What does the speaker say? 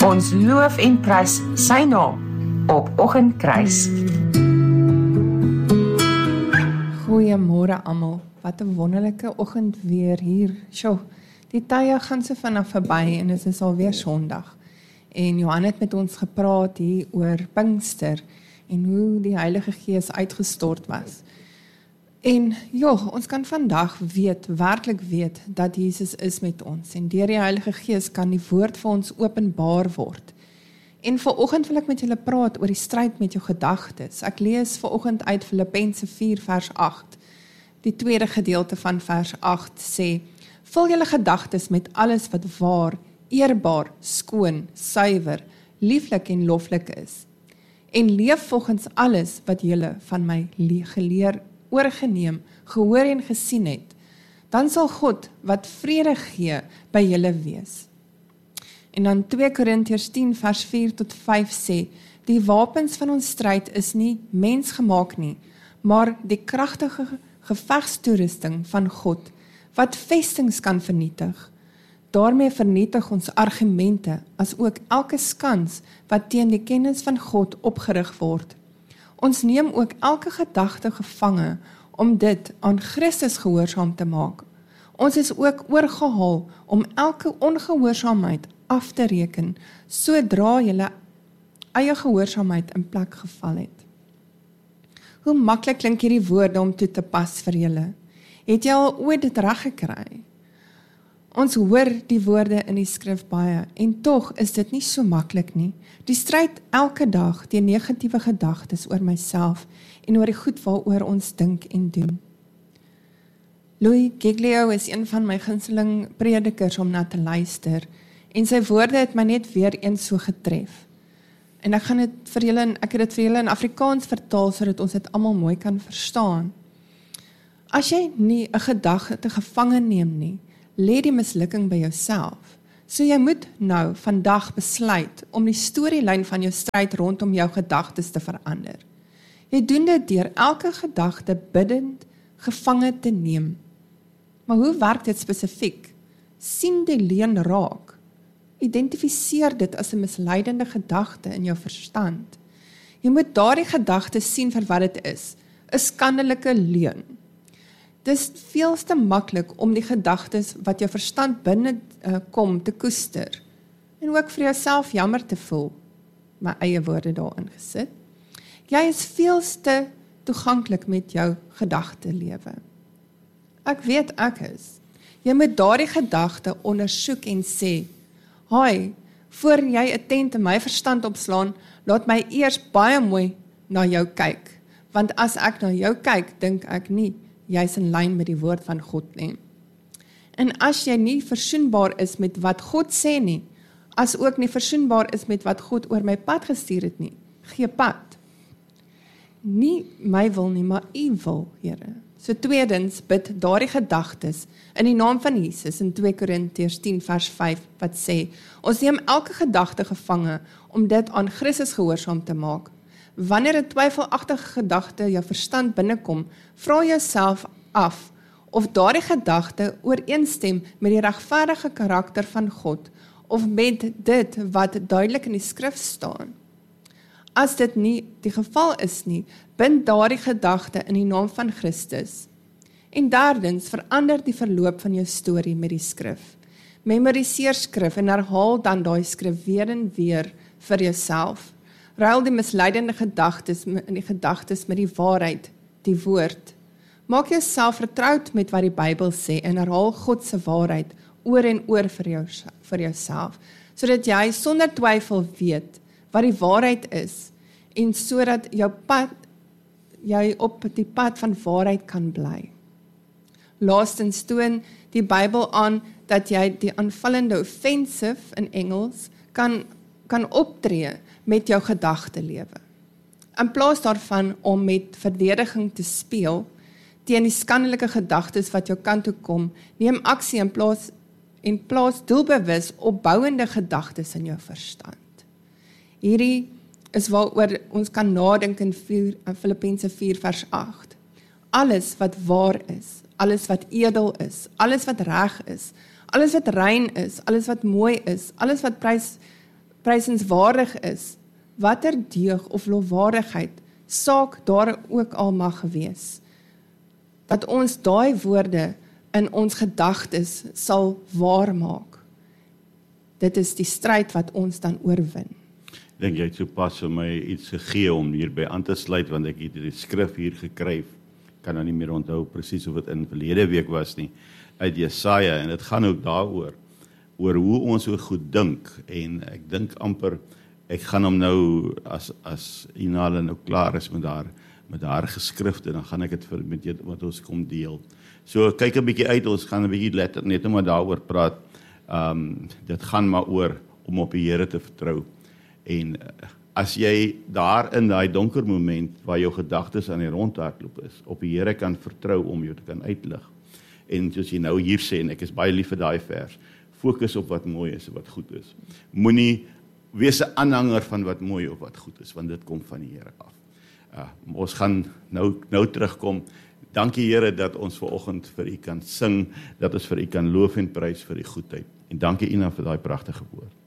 Ons loof en prys sy naam op Oggendkruis. Goeiemôre almal. Wat 'n wonderlike oggend weer hier. Sjoe, die tye gaan so vinnig verby en dit is alweer Sondag. En Johan het met ons gepraat hier oor Pinkster en hoe die Heilige Gees uitgestort was. En ons kan vandag werklik weet dat Jesus is met ons en deur die Heilige Gees kan die woord vir ons openbaar word. En vanoggend wil ek met julle praat oor die stryd met jou gedagtes. Ek lees vanoggend uit Filippense 4 vers 8. Die tweede gedeelte van vers 8 sê: vul julle gedagtes met alles wat waar, eerbaar, skoon, suiwer, lieflik en loflik is. En leef volgens alles wat julle van my geleer, oorgeneem, gehoor en gesien het. Dan sal God wat vrede gee by julle wees. En dan 2 Korintiërs 10 vers 4 tot 5 sê: die wapens van ons stryd is nie mensgemaak nie, maar die kragtige gevegstoerusting van God, wat vestings kan vernietig. Daarmee vernietig ons argumente, as ook elke skans wat teen die kennis van God opgerig word. Ons neem ook elke gedagte gevange, om dit aan Christus gehoorsaam te maak. Ons is ook oorgehaal om elke ongehoorsaamheid af te reken, sodra julle eie gehoorsaamheid in plek geval het. Hoe maklik klink hierdie woorde om toe te pas vir julle? Het jy al ooit dit reg gekry? Ons hoor die woorde in die skrif baie, en tog is dit nie so maklik nie. Die stryd elke dag teen negatiewe gedagtes oor myself en oor die goed waaroor ons dink en doen. Louis Giglio is een van my gunsteling predikers om na te luister, en sy woorde het my net weer eens so getref. En ek het dit vir julle in Afrikaans vertaal, sodat ons dit almal mooi kan verstaan. As jy nie 'n gedagte gevange neem nie, lê die mislukking by jouself. So jy moet nou vandag besluit om die storielyn van jou stryd rondom jou gedagtes te verander. Jy doen dit deur elke gedagte bidend gevange te neem. Maar hoe werk dit spesifiek? Sien die leuen raak. Identifiseer dit as 'n misleidende gedagte in jou verstand. Jy moet daardie gedagte sien vir wat dit is, 'n skandelike leuen. Dis veel te maklik om die gedagtes wat jou verstand binne kom te koester en ook vir jouself jammer te voel. My eie woorde daarin gesit. Jy is veel te toeganklik met jou gedagtelewe. Ek weet ek is. Jy moet daardie gedagte ondersoek en sê: "Haai, voor jy 'n tent in my verstand opslaan, laat my eers baie mooi na jou kyk, want as ek na jou kyk, dink ek nie jy's in lyn met die woord van God nie. En as jy nie versoenbaar is met wat God sê nie, as ook nie versoenbaar is met wat God oor my pad gestuur het nie, gee pad. Nie my wil nie, maar u wil, Here." So tweedens, bid daardie gedagtes in die naam van Jesus in 2 Korintiërs 10 vers 5, wat sê: ons neem elke gedagte gevange om dit aan Christus gehoorsaam te maak. Wanneer 'n twyfelagtige gedagte jou verstand binnekom, vra jouself af of daardie gedagte ooreenstem met die regverdige karakter van God of met dit wat duidelik in die skrif staan. As dit nie die geval is nie, bind daardie gedagte in die naam van Christus. En derdens, verander die verloop van jou storie met die skrif. Memoriseer skrif en herhaal dan daai skrif weer en weer vir jouself. Ruil die misleidende gedagtes met die waarheid, die woord. Maak jouself vertroud met wat die Bybel sê en herhaal God se waarheid oor en oor vir jouself, sodat jy sonder twyfel weet wat die waarheid is en sodat jy op die pad van waarheid kan bly. Laastens toon die Bybel aan dat jy die aanvallende offensive in Engels kan optree met jou gedagtelewe. In plaas daarvan om met verdediging te speel teen die skandelike gedagtes wat jou kant toe kom, neem aksie en plaas doelbewus opbouende gedagtes in jou verstand. Hierdie is waaroor ons kan nadink in Filippense 4 vers 8. Alles wat waar is, alles wat edel is, alles wat reg is, alles wat rein is, alles wat mooi is, alles wat prysenswaardig is, watter deug of lofwaardigheid saak daar ook al mag gewees, dat ons daai woorde in ons gedagtes sal waarmaak. Dit is die stryd wat ons dan oorwin. Ek dink jy het sopas vir my iets gegee om hierby aan te sluit, want ek het die skrif hier gekry, kan nou nie meer onthou presies of dit in verlede week was nie, uit Jesaja, en dit gaan ook daaroor, oor hoe ons so goed dink, en ek dink amper, ek gaan hom nou, as Inale nou klaar is met haar geskrifte, dan gaan ek het met jy wat ons kom deel. So kyk 'n bietjie uit, ons gaan 'n bietjie net maar daaroor praat. Dit gaan maar oor om op die Here te vertrou. En as jy daar in daai donker moment waar jou gedagtes aan die rondhardloop is, op die Here kan vertrou om jou te kan uitlig. En soos jy nou hier sê, en ek is baie lief vir daai vers, fokus op wat mooi is en wat goed is. Moenie wees 'n aanhanger van wat mooi of wat goed is, want dit kom van die Here af. Ons gaan nou terugkom. Dankie Here dat ons vanoggend vir U kan sing, dat ons vir U kan loof en prys vir U goedheid. En dankie Ina vir daai pragtige woord.